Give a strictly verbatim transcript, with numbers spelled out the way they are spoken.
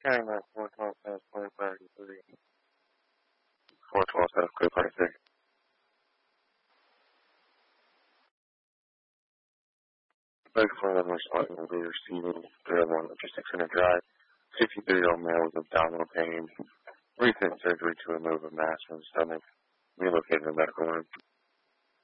County map four twelve South Clear Party three. four twelve South Clear Party three. Thank you for another response. We'll be receiving three oh one after six hundred drive. fifty-three-year-old male with abdominal pain. Recent surgery to remove a mass from the stomach. Relocated to the medical room.